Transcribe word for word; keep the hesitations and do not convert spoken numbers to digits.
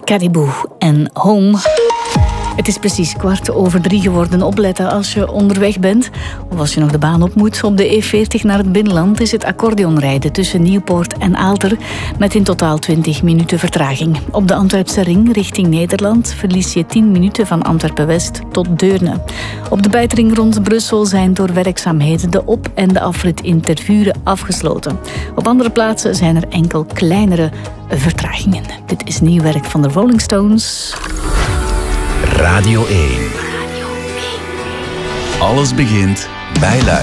Caribou en Home. Het is precies kwart over drie geworden. Opletten als je onderweg bent of als je nog de baan op moet. Op de E veertig naar het binnenland is het accordeonrijden tussen Nieuwpoort en Aalter met in totaal twintig minuten vertraging. Op de Antwerpse ring richting Nederland verlies je tien minuten van Antwerpen-West tot Deurne. Op de buitenring rond Brussel zijn door werkzaamheden de op- en de afrit in Tervuren afgesloten. Op andere plaatsen zijn er enkel kleinere vertragingen. Dit is nieuw werk van de Rolling Stones. Radio één. Alles begint bij Luik.